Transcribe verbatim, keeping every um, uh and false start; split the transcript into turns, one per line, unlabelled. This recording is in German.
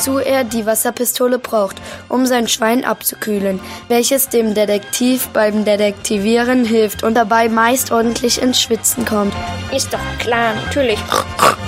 wozu er die Wasserpistole braucht, um sein Schwein abzukühlen, welches dem Detektiv beim Detektivieren hilft und dabei meist ordentlich ins Schwitzen kommt.
Ist doch klar, natürlich.